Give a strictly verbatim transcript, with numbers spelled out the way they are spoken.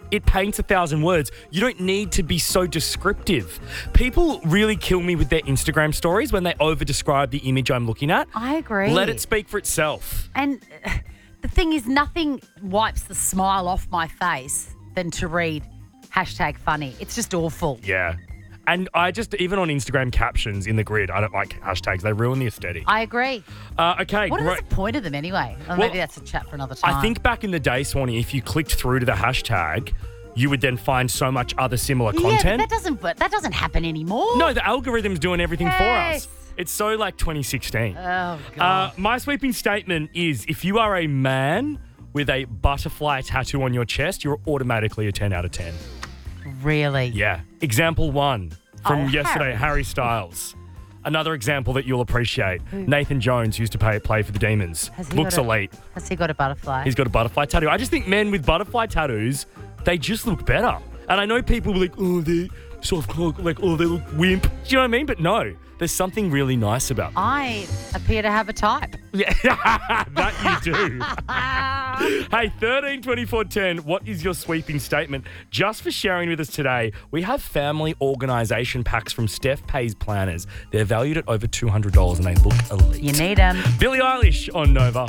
it paints a thousand words. You don't need to be so descriptive. People really kill me with their Instagram stories when they over-describe the image I'm looking at. I agree. Let it speak for itself. And uh, the thing is, nothing wipes the smile off my face than to read hashtag funny. It's just awful. Yeah. And I just, even on Instagram captions in the grid, I don't like hashtags. They ruin the aesthetic. I agree. Uh, okay, What great. is the point of them anyway? Or Well, maybe that's a chat for another time. I think back in the day, Swanee, if you clicked through to the hashtag, you would then find so much other similar yeah, but content. that doesn't, but that doesn't happen anymore. No, the algorithm's doing everything Yes. for us. It's so like twenty sixteen. Oh, Uh, God. my sweeping statement is if you are a man with a butterfly tattoo on your chest, you're automatically a ten out of ten. Really? Yeah. Example one from Oh, yesterday, Harry. Harry Styles. Another example that you'll appreciate. Nathan Jones used to pay, play for the Demons. Has he Looks got a- elite. Has he got a butterfly? He's got a butterfly tattoo. I just think men with butterfly tattoos, they just look better. And I know people will be like, oh, they're soft cock, like, oh, they look wimp. Do you know what I mean? But no, there's something really nice about them. I appear to have a type. Yeah, that you do. Hey, thirteen twenty-four ten, what is your sweeping statement? Just for sharing with us today, we have family organisation packs from Steph Pays Planners. They're valued at over two hundred dollars and they look elite. You need them. Billie Eilish on Nova.